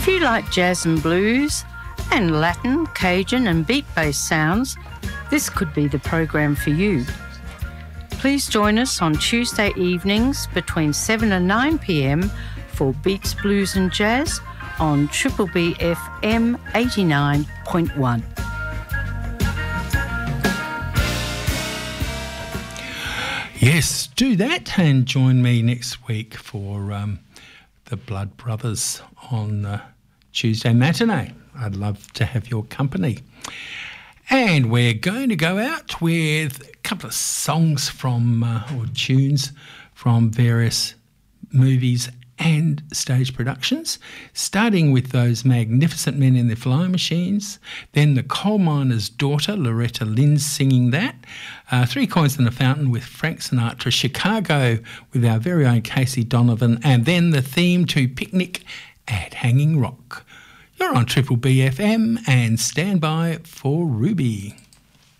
If you like jazz and blues and Latin, Cajun and beat-based sounds, this could be the program for you. Please join us on Tuesday evenings between 7 and 9 p.m. for Beats, Blues and Jazz on Triple B FM 89.1. Yes, do that and join me next week for the Blood Brothers on Tuesday matinee. I'd love to have your company. And we're going to go out with a couple of songs from, or tunes from various movies and stage productions, starting with those magnificent men in their flying machines, then The Coal Miner's Daughter, Loretta Lynn singing that, Three Coins in a Fountain with Frank Sinatra, Chicago with our very own Casey Donovan, and then the theme to Picnic at Hanging Rock. You're on Triple B FM and stand by for Ruby.